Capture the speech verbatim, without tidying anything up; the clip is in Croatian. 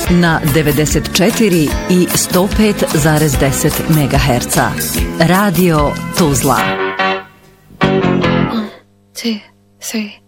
na devedeset četiri i sto pet zarez deset megaherca. Radio Tuzla. One, two, three.